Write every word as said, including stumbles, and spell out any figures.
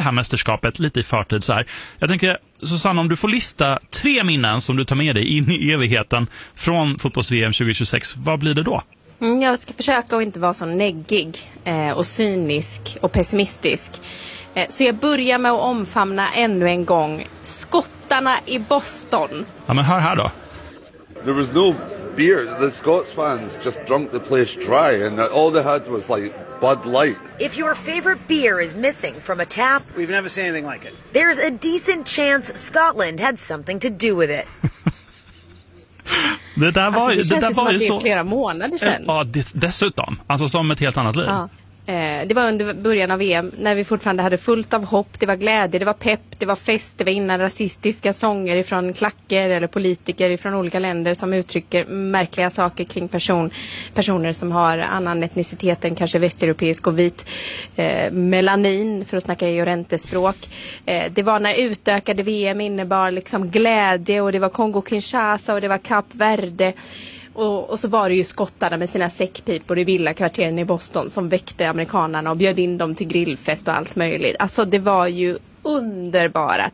här mästerskapet lite i förtid så här. Jag tänker, Susanne, om du får lista tre minnen som du tar med dig in i evigheten från fotbolls-V M tjugo tjugosex, vad blir det då? Mm, jag ska försöka att inte vara så neggig eh, och cynisk och pessimistisk. Eh, så jag börjar med att omfamna ännu en gång skottarna i Boston. Ja, men hör här då. There was no beer. The Scots fans just drunk the place dry, and all they had was like Bud Light. If your favorite beer is missing from a tap, we've never seen anything like it. There's a decent chance Scotland had something to do with it. Det där var, alltså, det känns det där som var att det är så, flera månader sedan. Ja, det, dessutom. Alltså som ett helt annat liv. Ja. Eh, det var under början av V M när vi fortfarande hade fullt av hopp. Det var glädje, det var pepp, det var fest. Det var innan rasistiska sånger ifrån klacker eller politiker från olika länder som uttrycker märkliga saker kring person, personer som har annan etnicitet än kanske västeuropeisk och vit. Eh, melanin, för att snacka Llorente-språk. Eh, det var när utökade V M innebar liksom glädje, och det var Kongo-Kinshasa och det var Kap Verde. Och, och så var det ju skottarna med sina säckpipor i villakvarteren i Boston som väckte amerikanerna och bjöd in dem till grillfest och allt möjligt. Alltså det var ju underbara